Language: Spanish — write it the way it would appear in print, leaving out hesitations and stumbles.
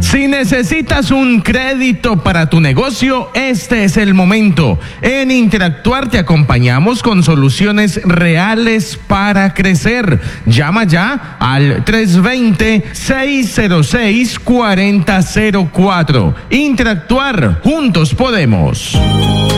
Si necesitas un crédito para tu negocio, este es el momento. En Interactuar te acompañamos con soluciones reales para crecer. Llama ya al 320-606-4004. Interactuar, juntos podemos.